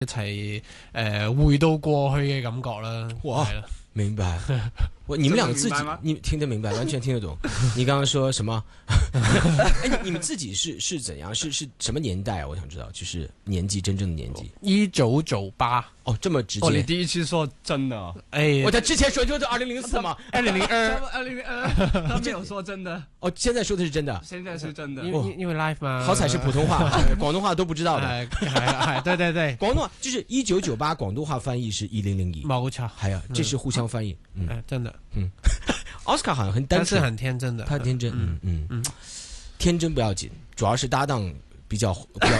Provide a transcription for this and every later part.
一齊回到過去嘅感覺啦。 哇，明白。你们两个自己，你听得明白，完全听得懂。你刚刚说什么？哎，你们自己是怎样？是什么年代啊？我想知道，就是年纪真正的年纪。 1998 哦，这么直接。 你第一次说真的？ 哎， 我在之前说就是2004嘛 ，2002，他没有说真的。 哦，现在说的是真的。 现在是真的， 因为 live 嘛。 好彩是普通话，广东话都不知道的。 对， 广东话就是1998，广东话翻译是1001。 冇错， 系啊，这是互相翻译。 真的。 奥斯卡好像很单纯， 但是很天真的。 他天真，天真不要紧，主要是搭档比较。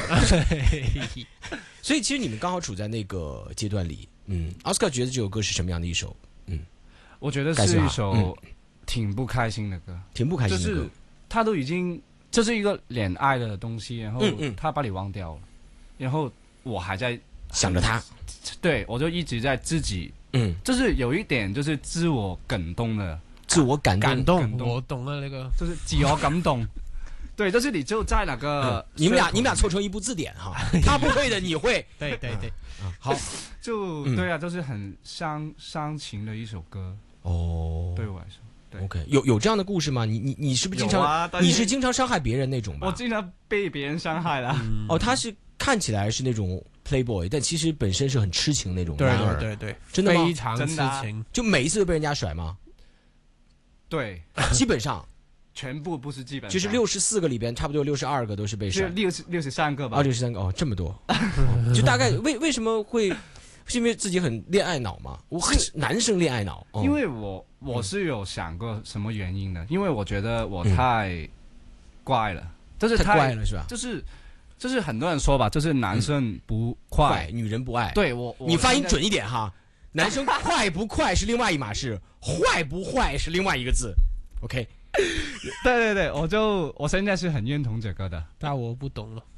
所以其实你们刚好处在那个阶段里。奥斯卡觉得这首歌是什么样的一首？ 我觉得是一首挺不开心的歌， 挺不开心的歌。 就是他都已经这是一个恋爱的东西，然后他把你忘掉了，然后我还在想着他， 对我就一直在自己，就是有一点就是自我感动的， 自我感动， 我懂了那个， 就是自我感动。对，就是你就在那个， 你们俩凑成一部字典哈，他不会的你会， 对， 好， 就对啊，就是很伤情的一首歌哦， 对我来说。对 OK， 有这样的故事吗？你是不是经常你是经常伤害别人那种吧？ 我经常被别人伤害了。 哦，他是看起来是那种 playboy， 但其实本身是很痴情那种。 对， 真的吗？ 非常痴情， 就每一次都被人家甩吗？ 对， 基本上。 全部不是基本上， 就是64个里边，差不多62个都是被甩 ，63个吧。 63个哦，这么多，就大概为什么会？是因为自己很恋爱脑吗？男生恋爱脑， 因为我是有想过什么原因的，因为我觉得我太怪了，就是太怪了是吧？ 就是很多人说吧，就是男生不快， 女人不爱。 对你发音准一点哈，男生快不快是另外一码事，坏不坏是另外一个字。OK。 对，我现在是很认同这个的， 但我不懂了。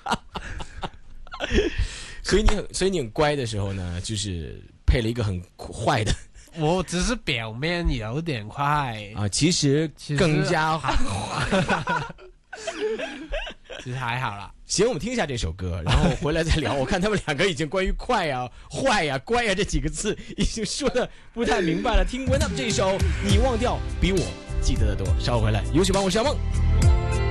所以你很乖的时候呢，就是配了一个很坏的。 我只是表面有点快啊，其实更加好。 其实还好啦。 行，我们听一下这首歌，然后回来再聊。我看他们两个已经关于快呀、坏呀、乖呀这几个字已经说的不太明白了。听完这首《你忘掉比我记得的多》，稍后回来，有请帮我小梦。